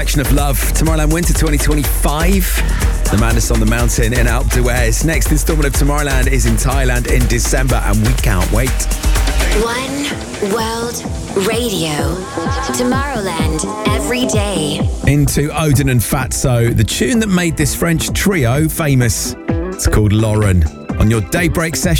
Of Love, Tomorrowland Winter 2025. The Madness on the Mountain in Alpe d'Huez. Next instalment of Tomorrowland is in Thailand in December, and we can't wait. One World Radio. Tomorrowland every day. Into Odin and Fatso, the tune that made this French trio famous. It's called Lauren. On your Daybreak session.